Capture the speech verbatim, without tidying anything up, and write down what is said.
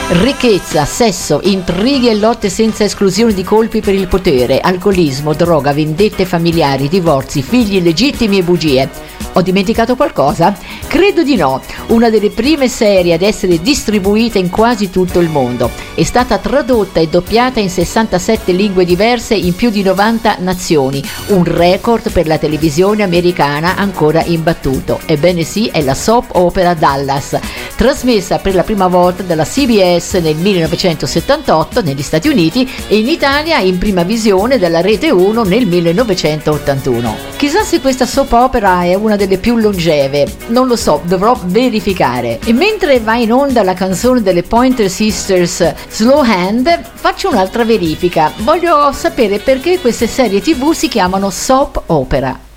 Ricchezza, sesso, intrighi e lotte senza esclusione di colpi per il potere, alcolismo, droga, vendette familiari, divorzi, figli illegittimi e bugie. Ho dimenticato qualcosa? Credo di no. Una delle prime serie ad essere distribuita in quasi tutto il mondo. È stata tradotta e doppiata in sessantasette lingue diverse in più di novanta nazioni, un record per la televisione americana ancora imbattuto. Ebbene sì, è la soap opera Dallas, trasmessa per la prima volta dalla C B S nel millenovecentosettantotto negli Stati Uniti e in Italia in prima visione dalla Rete uno nel millenovecentottantuno. Chissà se questa soap opera è una delle più longeve, non lo so, dovrò verificare. E mentre va in onda la canzone delle Pointer Sisters Slow Hand, faccio un'altra verifica. Voglio sapere perché queste serie tv si chiamano soap opera.